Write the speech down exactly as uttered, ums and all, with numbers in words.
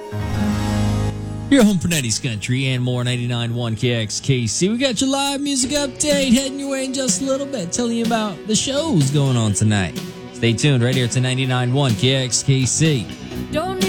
You're home for nineties country and more. Ninety-nine point one K X K C. We got your live music update heading your way in just a little bit, telling you about the shows going on tonight. Stay tuned right here to ninety-nine point one K X K C. Don't